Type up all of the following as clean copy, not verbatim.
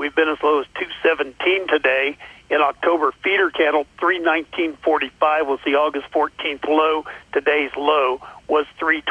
We've been as low as 217 today. In October, feeder cattle, 319.45 was the August 14th low. Today's low was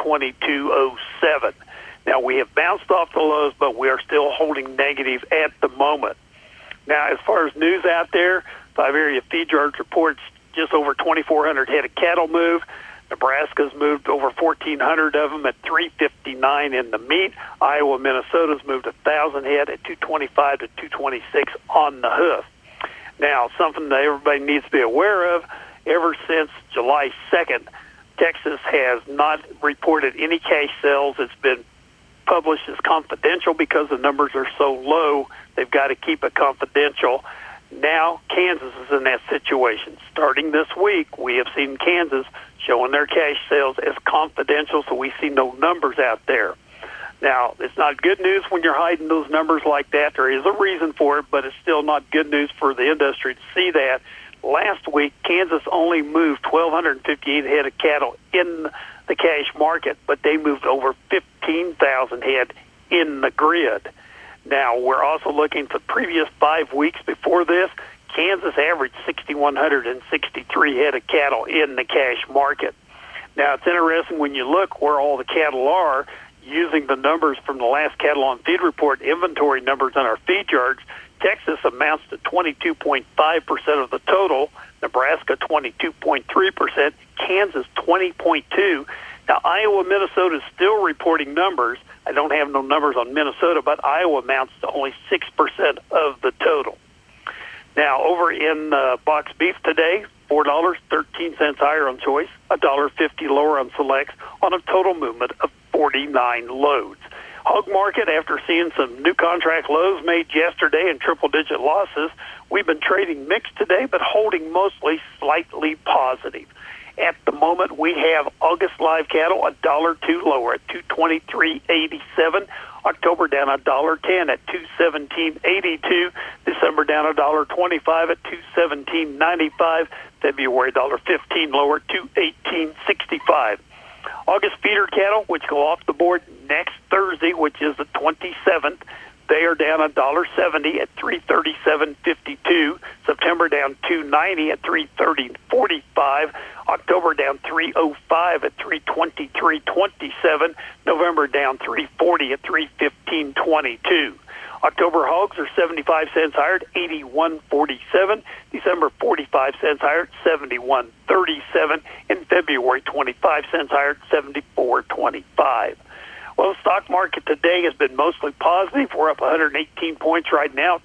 322.07. Now, we have bounced off the lows, but we are still holding negative at the moment. Now, as far as news out there, Five-area feed yards reports just over 2,400 head of cattle moved. Nebraska's moved over 1,400 of them at 359 in the meat. Iowa, Minnesota's moved 1,000 head at 225 to 226 on the hoof. Now, something that everybody needs to be aware of, ever since July 2nd, Texas has not reported any cash sales. It's been published as confidential because the numbers are so low. They've got to keep it confidential. Now, Kansas is in that situation. Starting this week, we have seen Kansas showing their cash sales as confidential, so we see no numbers out there. Now, it's not good news when you're hiding those numbers like that. There is a reason for it, but it's still not good news for the industry to see that. Last week, Kansas only moved 1,258 head of cattle in the cash market, but they moved over 15,000 head in the grid. Now, we're also looking for previous 5 weeks before this. Kansas averaged 6,163 head of cattle in the cash market. Now, it's interesting when you look where all the cattle are, using the numbers from the last cattle on feed report inventory numbers on our feed yards. Texas amounts to 22.5% of the total, Nebraska 22.3%, Kansas 20.2%. Now, Iowa, Minnesota is still reporting numbers. I don't have no numbers on Minnesota, but Iowa amounts to only 6% of the total. Now, over in box beef today, $4.13 higher on choice, $1.50 lower on selects, on a total movement of 49 loads. Hog market, after seeing some new contract lows made yesterday and triple-digit losses, we've been trading mixed today, but holding mostly slightly positive. At the moment, we have August live cattle $1.02 lower at $223.87. October down $1.10 at $217.82. December down $1.25 at $217.95. February $1.15 lower at $218.65. August feeder cattle, which go off the board next Thursday, which is the 27th, they are down $1.70 at $337.52. September down $2.90 at $330.45. October down $3.05 at $323.27. November down $3.40 at $315.22. October hogs are 75 cents higher at $81.47. December 45 cents higher at $71.37. In February 25 cents higher at $74.25. Well, the stock market today has been mostly positive. We're up 118 points right now,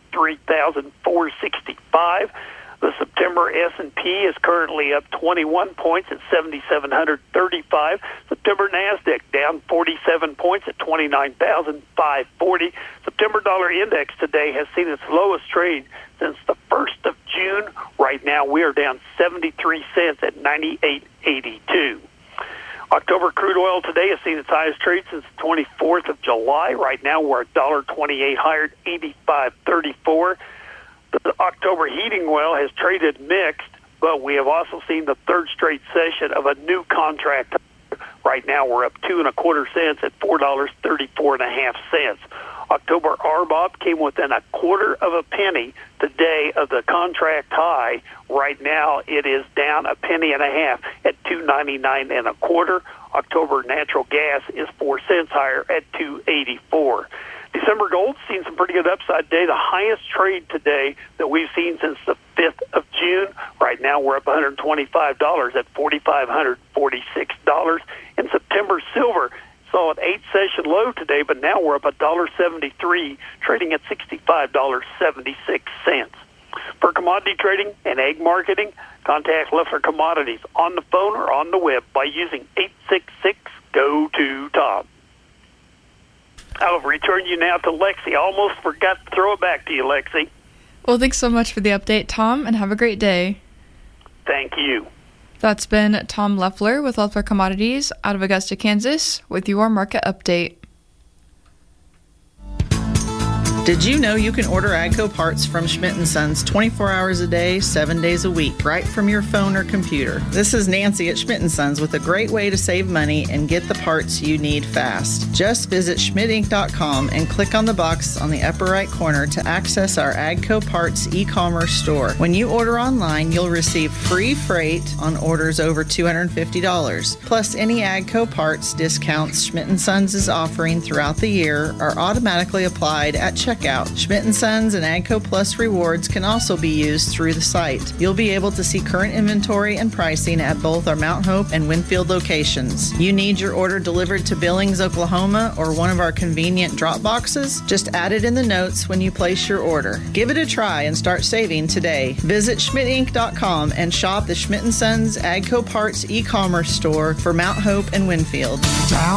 53,465. The September S&P is currently up 21 points at 7,735. September NASDAQ down 47 points at 29,540. September dollar index today has seen its lowest trade since the 1st of June. Right now, we are down 73 cents at 98.82. October crude oil today has seen its highest trade since the 24th of July. Right now, we're $1.28 higher at 85.34. The October heating oil has traded mixed, but we have also seen the third straight session of a new contract. Right now, we're up 2 1/4 cents at $4.34.5. October RBOB came within 1/4 of a penny today of the contract high. Right now, it is down 1.5 pennies at $2.99 1/4. October natural gas is 4 cents higher at $2.84. December gold's seen some pretty good upside today. The highest trade today that we've seen since the 5th of June. Right now, we're up $125 at $4,546. In September, silver saw an 8-session low today, but now we're up $1.73, trading at $65.76. For commodity trading and egg marketing, contact Leffler Commodities on the phone or on the web by using 866-GO-TO-TOM. I'll return you now to Lexi. I almost forgot to throw it back to you, Lexi. Well, thanks so much for the update, Tom, and have a great day. Thank you. That's been Tom Leffler with Leffler Commodities out of Augusta, Kansas, with your market update. Did you know you can order AGCO parts from Schmidt & Sons 24 hours a day, 7 days a week, right from your phone or computer? This is Nancy at Schmidt & Sons with a great way to save money and get the parts you need fast. Just visit schmidtinc.com and click on the box on the upper right corner to access our AGCO parts e-commerce store. When you order online, you'll receive free freight on orders over $250. Plus, any AGCO parts discounts Schmidt & Sons is offering throughout the year are automatically applied at checkout. Schmidt & Sons and AGCO Plus rewards can also be used through the site. You'll be able to see current inventory and pricing at both our Mount Hope and Winfield locations. You need your order delivered to Billings, Oklahoma, or one of our convenient drop boxes? Just add it in the notes when you place your order. Give it a try and start saving today. Visit schmidtinc.com and shop the Schmidt & Sons AGCO Parts e-commerce store for Mount Hope and Winfield.